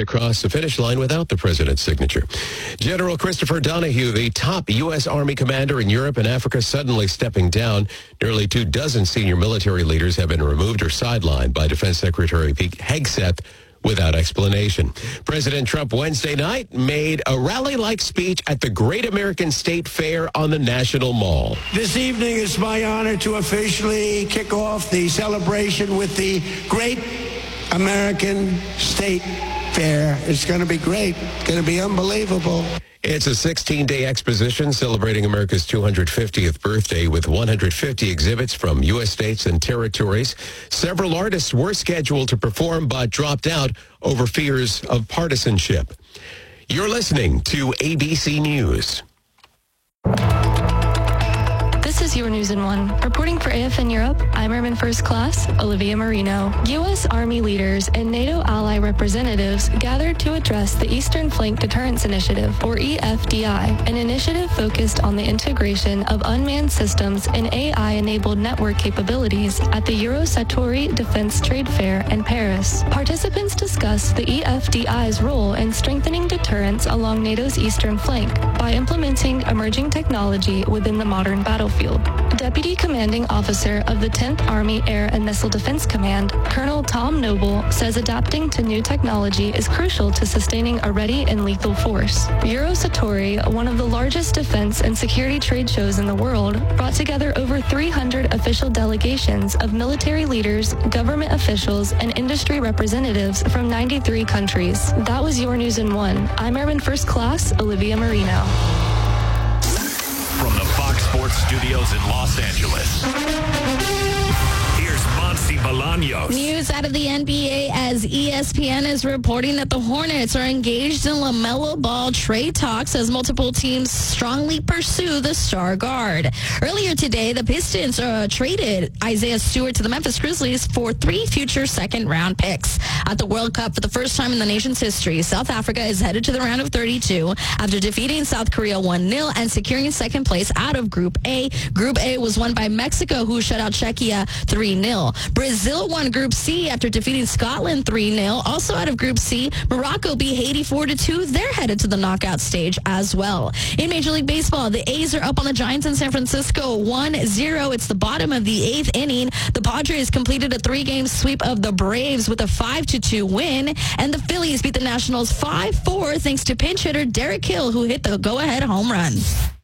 it across the finish line without the president's signature. General Christopher Donahue, the top U.S. Army commander in Europe and Africa, suddenly stepping down. Nearly 24 senior military leaders have been removed or sidelined by Defense Secretary Pete Hegseth without explanation. President Trump Wednesday night made a rally-like speech at the Great American State Fair on the National Mall. This evening it's my honor to officially kick off the celebration with the Great American State Fair. It's going to be great. It's going to be unbelievable. It's a 16-day exposition celebrating America's 250th birthday with 150 exhibits from U.S. states and territories. Several artists were scheduled to perform but dropped out over fears of partisanship. You're listening to ABC News. This is your News in One. Reporting for AFN Europe, I'm Airman First Class Olivia Marino. U.S. Army leaders and NATO ally representatives gathered to address the Eastern Flank Deterrence Initiative, or EFDI, an initiative focused on the integration of unmanned systems and AI-enabled network capabilities at the Eurosatory Defense Trade Fair in Paris. Participants discussed the EFDI's role in strengthening deterrence along NATO's eastern flank by implementing emerging technology within the modern battlefield. Deputy Commanding Officer of the 10th Army Air and Missile Defense Command, Colonel Tom Noble, says adapting to new technology is crucial to sustaining a ready and lethal force. Eurosatory, one of the largest defense and security trade shows in the world, brought together over 300 official delegations of military leaders, government officials, and industry representatives from 93 countries. That was your News in One. I'm Airman First Class Olivia Marino. From the Fox Sports Studios in Los Angeles, here's Monsi Bolaños. News out of the NBA as ESPN is reporting that the Hornets are engaged in LaMelo Ball trade talks as multiple teams strongly pursue the star guard. Earlier today, the Pistons traded Isaiah Stewart to the Memphis Grizzlies for 3 future second-round picks. At the World Cup, for the first time in the nation's history, South Africa is headed to the round of 32 after defeating South Korea 1-0 and securing second place out of Group A. Group A was won by Mexico, who shut out Czechia 3-0. Brazil won Group C after defeating Scotland 3-0. Also out of Group C, Morocco beat Haiti 4-2. They're headed to the knockout stage as well. In Major League Baseball, the A's are up on the Giants in San Francisco 1-0. It's the bottom of the 8th inning. The Padres completed a 3-game sweep of the Braves with a 5-2 win, and the Phillies beat the Nationals 5-4 thanks to pinch hitter Derek Hill, who hit the go-ahead home run.